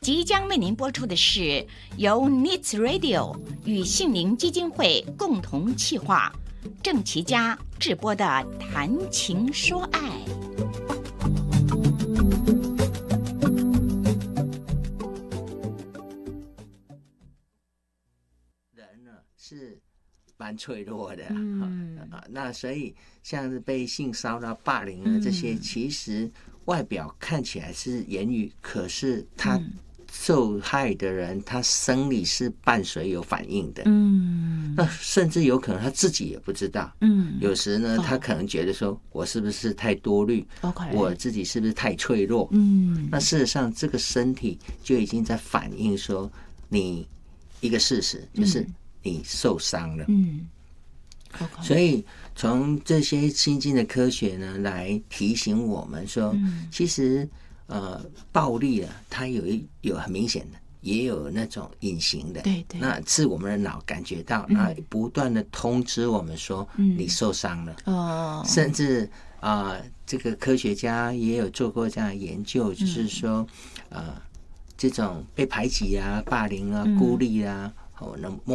即将为您播出的是由 Needs Radio 与杏林基金会共同企划，郑琦家制播的《谈情说爱》。 人呢是蛮脆弱的，那所以像是被性骚扰、霸凌啊这些，其实外表看起来是言语，可是他受害的人，他生理是伴随有反应的，那甚至有可能他自己也不知道，有时呢，他可能觉得说，我是不是太多虑，我自己是不是太脆弱，那事实上这个身体就已经在反映说，你一个事实就是你受伤了，所以从这些新进的科学呢，来提醒我们说，其实暴力啊，它有很明显的，也有那种隐形的，对，那是我们的脑感觉到，那不断的通知我们说，你受伤了，甚至这个科学家也有做过这样的研究，就是说这种被排挤啊、霸凌啊、孤立啊，能